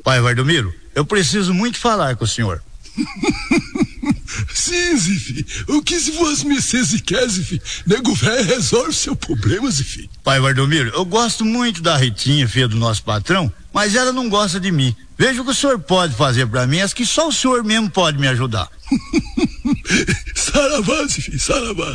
Pai Valdomiro, eu preciso muito falar com o senhor. Sim, Zifi. O que se Vossa Mercê quer, Zifi? Nego velho resolve seu problema, Zifi. Pai Valdomiro, eu gosto muito da Ritinha, filha do nosso patrão, mas ela não gosta de mim. Veja o que o senhor pode fazer pra mim, acho que só o senhor mesmo pode me ajudar. Saravá, Zifi, saravá.